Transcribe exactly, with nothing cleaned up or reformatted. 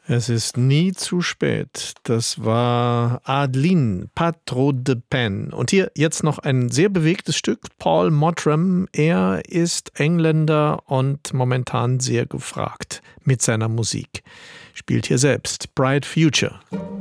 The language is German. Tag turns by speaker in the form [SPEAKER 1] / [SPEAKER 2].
[SPEAKER 1] Es ist nie zu spät. Das war Adeline, Pas trop de peine. Und hier jetzt noch ein sehr bewegtes Stück. Paul Mottram, er ist Engländer und momentan sehr gefragt mit seiner Musik. Spielt hier selbst Bright Future.